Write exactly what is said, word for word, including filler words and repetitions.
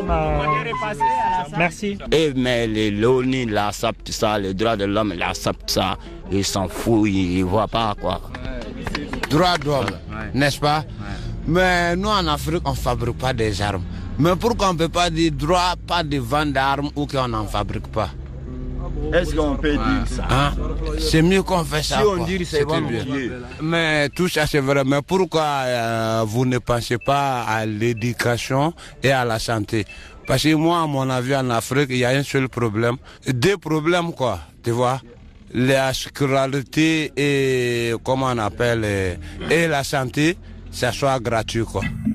Bah, merci. Et mais les l'ONU, ils acceptent ça, les droits de l'homme, ils acceptent ça. Ils s'en foutent, ils ne voient pas quoi. Droits d'homme, ouais. N'est-ce pas? Ouais. Mais nous en Afrique, on ne fabrique pas des armes. Mais pourquoi on ne peut pas dire droit, pas de vente d'armes ou qu'on n'en fabrique pas? Est-ce qu'on peut dire ça? Hein? C'est mieux qu'on fait ça. Si on dit c'est bon. Mais tout ça c'est vrai. Mais pourquoi euh, vous ne pensez pas à l'éducation et à la santé? Parce que moi, à mon avis, en Afrique, il y a un seul problème. Deux problèmes, quoi. Tu vois? La sécurité et, comment on appelle, et la santé, ça soit gratuit, quoi.